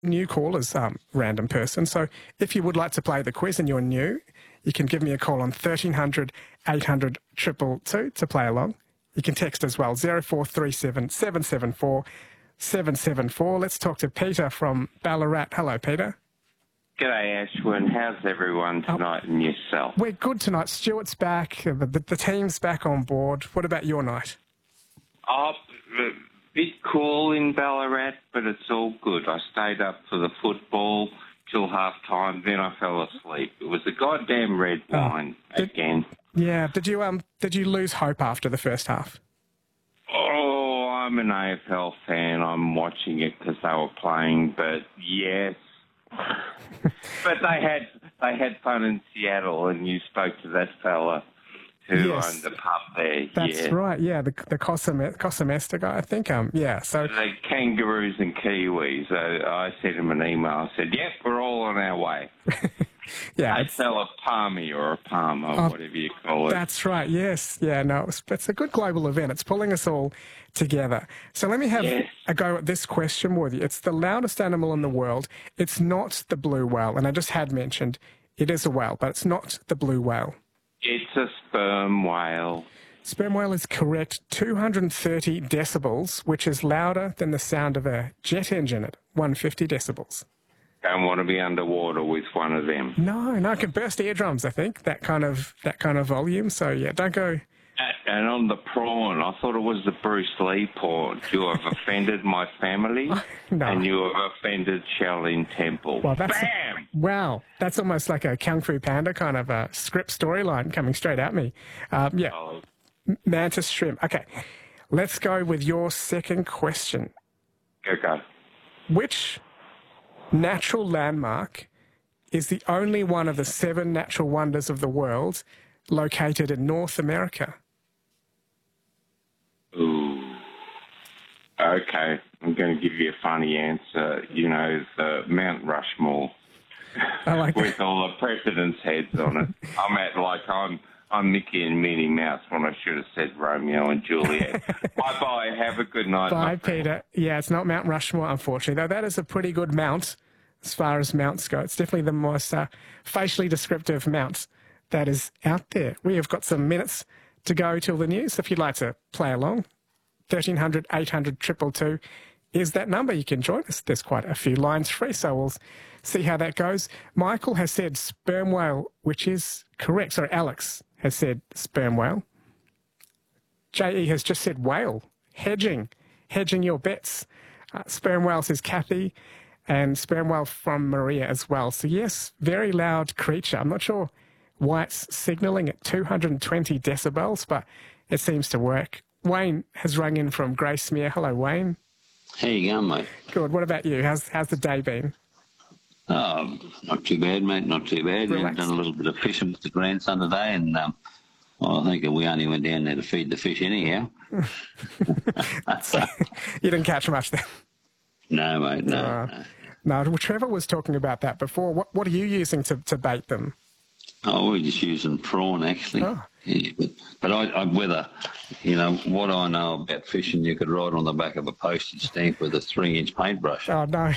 new callers, random person. So if you would like to play the quiz and you're new, you can give me a call on 1300 800 222 to play along. You can text as well, 0437 774 774. Let's talk to Peter from Ballarat. Hello, Peter. G'day, Ashwin. How's everyone tonight and yourself? We're good tonight. Stuart's back. The team's back on board. What about your night? Oh, a bit cool in Ballarat, but it's all good. I stayed up for the football till half-time, then I fell asleep. It was a goddamn red wine again. Yeah. Did you lose hope after the first half? Oh, I'm an AFL fan. I'm watching it because they were playing, but yes. But they had fun in Seattle, and you spoke to that fella who owned the pub there. That's right. Yeah, the Cosamesta guy, I think. So the kangaroos and kiwis. I sent him an email. I said, "Yep, we're all on our way." They sell a palmy or a palm or whatever you call it. That's right. Yes. Yeah. No, it's a good global event. It's pulling us all together. So let me have a go at this question with you. It's the loudest animal in the world. It's not the blue whale, and I just had mentioned it is a whale, but it's not the blue whale. It's a sperm whale. Sperm whale is correct. 230 decibels, which is louder than the sound of a jet engine at 150 decibels. Don't want to be underwater with one of them. No, it can burst eardrums, I think, that kind of volume. So, yeah, don't go... And on the prawn, I thought it was the Bruce Lee prawn. You have offended my family, and you have offended Shaolin Temple. Well, Bam! Wow, that's almost like a Kung Fu Panda kind of a script storyline coming straight at me. Mantis shrimp. Okay, let's go with your second question. Go. Which natural landmark is the only one of the 7 natural wonders of the world located in North America? Ooh. Okay, I'm going to give you a funny answer. You know, the Mount Rushmore. I like with all the presidents' heads on it. I'm Mickey and Minnie Mouse when I should have said Romeo and Juliet. Bye-bye. Have a good night. Bye, Peter. Yeah, it's not Mount Rushmore, unfortunately, though that is a pretty good mount as far as mounts go. It's definitely the most facially descriptive mount that is out there. We have got some minutes to go till the news. If you'd like to play along, 1300 800 222 is that number. You can join us. There's quite a few lines free, so we'll see how that goes. Michael has said sperm whale, which is correct. Sorry, Alex has said sperm whale. J.E. has just said whale. Hedging your bets. Sperm whale says Kathy, and sperm whale from Maria as well. So yes, very loud creature. I'm not sure why it's signalling at 220 decibels, but it seems to work. Wayne has rung in from Gracemere. Hello, Wayne. How you going, mate? Good. What about you? How's the day been? Oh, not too bad, mate. Not too bad. We've done a little bit of fishing with the grandson today, and I think we only went down there to feed the fish anyhow. So, you didn't catch much then? No, mate. No. Well, Trevor was talking about that before. What are you using to bait them? Oh, we're just using prawn, actually. Oh. Yeah, but what I know about fishing, you could ride on the back of a postage stamp with a 3-inch paintbrush. Oh, no.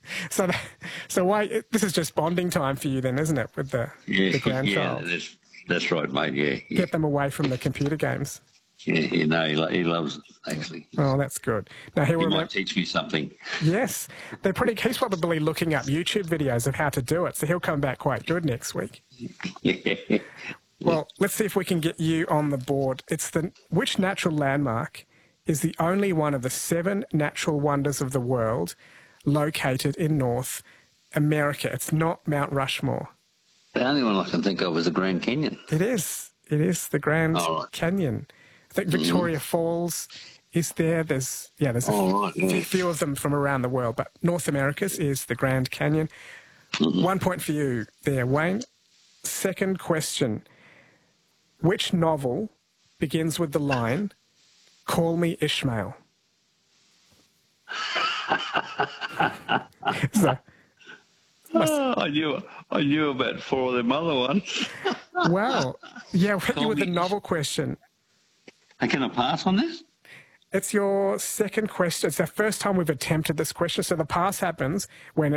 So why? This is just bonding time for you then, isn't it, with the grandchild? Yeah, that's right, mate, yeah. Get them away from the computer games. Yeah, he loves it, actually. Oh, that's good. Now, he might teach me something. Yes. He's probably looking up YouTube videos of how to do it, so he'll come back quite good next week. Yeah. Well, let's see if we can get you on the board. Which natural landmark is the only one of the 7 natural wonders of the world located in North America? It's not Mount Rushmore. The only one I can think of is the Grand Canyon. It is the Grand Canyon. I think Victoria Falls is there. There's a few of them from around the world, but North America's is the Grand Canyon. 1 point for you there, Wayne. Second question. Which novel begins with the line, "Call me Ishmael"? I knew about 4 of them other ones. Wow. Yeah, hit you with the novel question. Can I pass on this? It's your second question. It's the first time we've attempted this question. So the pass happens when